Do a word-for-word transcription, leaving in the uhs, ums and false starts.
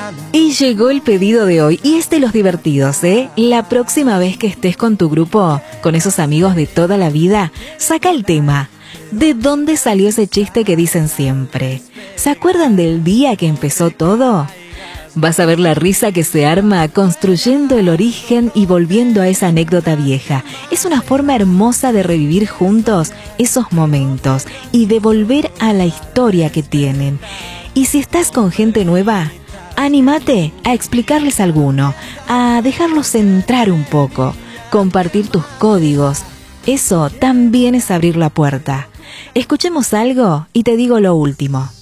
Y llegó el pedido de hoy, y es de los divertidos, ¿eh? La próxima vez que estés con tu grupo, con esos amigos de toda la vida, saca el tema. ¿De dónde salió ese chiste que dicen siempre? ¿Se acuerdan del día que empezó todo? Vas a ver la risa que se arma construyendo el origen y volviendo a esa anécdota vieja. Es una forma hermosa de revivir juntos esos momentos y de volver a la historia que tienen. Y si estás con gente nueva, anímate a explicarles alguno, a dejarlos entrar un poco, compartir tus códigos. Eso también es abrir la puerta. Escuchemos algo y te digo lo último.